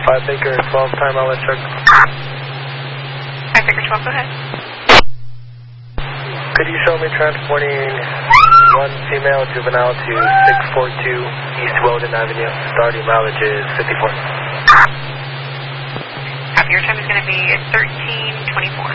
5 Baker 12, time outlet check. 5 Baker 12, go ahead. Could you show me transporting one female juvenile to 642 East Weldon Avenue? Starting mileage is 54. Copy, your time is going to be 13:24.